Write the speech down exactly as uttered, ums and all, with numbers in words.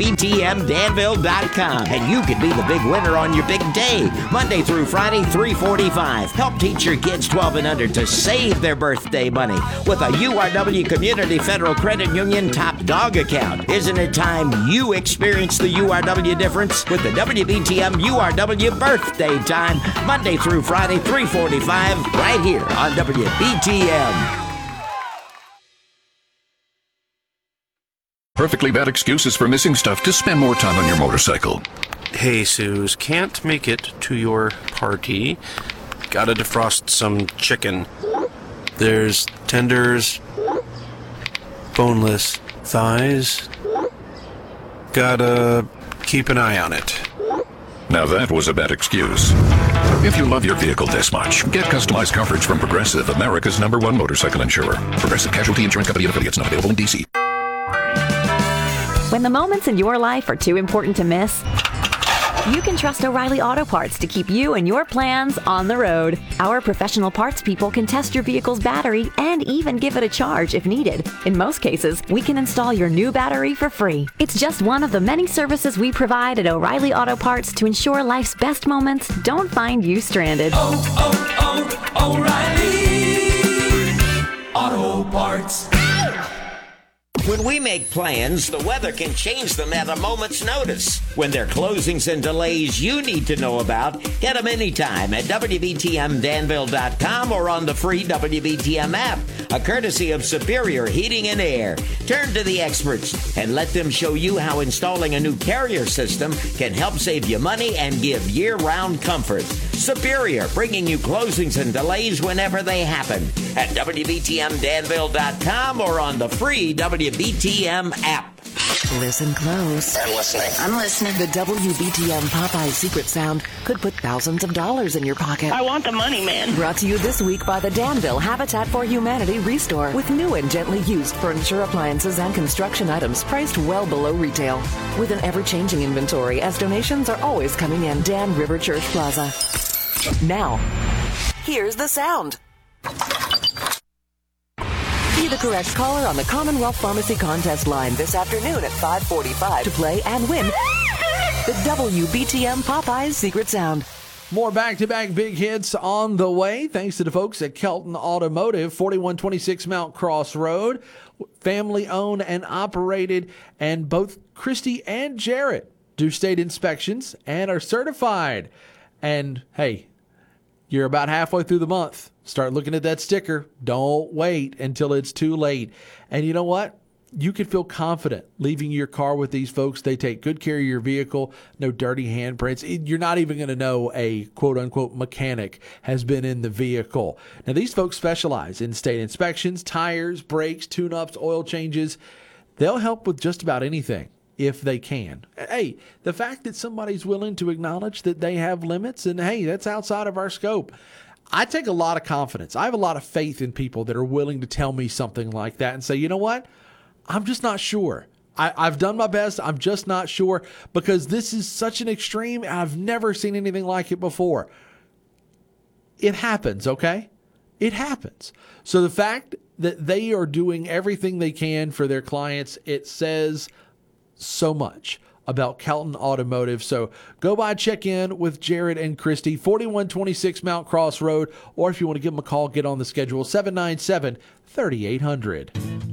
B T M Danville dot com. And you could be the big winner on your big day. Monday through Friday, three forty-five. Help teach your kids twelve and under to save their birthday money with a U R W Community Federal Credit Union Top Dog account. Isn't it time you experience the U R W difference with the W B T M U R W Birthday Time? Monday through Friday, three forty-five, right here on W B T M. Perfectly bad excuses for missing stuff to spend more time on your motorcycle. Hey, Suze, can't make it to your party. Gotta defrost some chicken. There's tenders, boneless thighs. Gotta keep an eye on it. Now that was a bad excuse. If you love your vehicle this much, get customized coverage from Progressive, America's number one motorcycle insurer. Progressive Casualty Insurance Company and affiliates, not available in D C. When the moments in your life are too important to miss, you can trust O'Reilly Auto Parts to keep you and your plans on the road. Our professional parts people can test your vehicle's battery and even give it a charge if needed. In most cases, we can install your new battery for free. It's just one of the many services we provide at O'Reilly Auto Parts to ensure life's best moments don't find you stranded. Oh, oh, oh, O'Reilly Auto Parts. When we make plans, the weather can change them at a moment's notice. When there are closings and delays you need to know about, get them anytime at W B T M Danville dot com or on the free W B T M app, a courtesy of Superior Heating and Air. Turn to the experts and let them show you how installing a new carrier system can help save you money and give year-round comfort. Superior, bringing you closings and delays whenever they happen at W B T M Danville dot com or on the free W B T M app. Listen close. I'm listening. I'm listening. The W B T M Popeye secret sound could put thousands of dollars in your pocket. I want the money, man. Brought to you this week by the Danville Habitat for Humanity Restore, with new and gently used furniture, appliances, and construction items priced well below retail. With an ever-changing inventory, as donations are always coming in. Dan River Church Plaza. Now, here's the sound. Be the correct caller on the Commonwealth Pharmacy Contest line this afternoon at five forty-five to play and win the W B T M Popeyes Secret Sound. More back-to-back big hits on the way, thanks to the folks at Kelton Automotive, forty-one twenty-six Mount Cross Road, family-owned and operated, and both Christy and Jarrett do state inspections and are certified. And, hey, you're about halfway through the month. Start looking at that sticker. Don't wait until it's too late. And you know what? You can feel confident leaving your car with these folks. They take good care of your vehicle. No dirty handprints. You're not even going to know a quote-unquote mechanic has been in the vehicle. Now, these folks specialize in state inspections, tires, brakes, tune-ups, oil changes. They'll help with just about anything if they can. Hey, the fact that somebody's willing to acknowledge that they have limits, and hey, that's outside of our scope. I take a lot of confidence. I have a lot of faith in people that are willing to tell me something like that and say, you know what? I'm just not sure. I, I've done my best. I'm just not sure, because this is such an extreme. I've never seen anything like it before. It happens, okay? It happens. So the fact that they are doing everything they can for their clients, it says so much about Kelton Automotive. So go by, check in with Jared and Christy, forty-one twenty-six Mount Cross Road, or if you want to give them a call, get on the schedule, seven nine seven, three eight zero zero.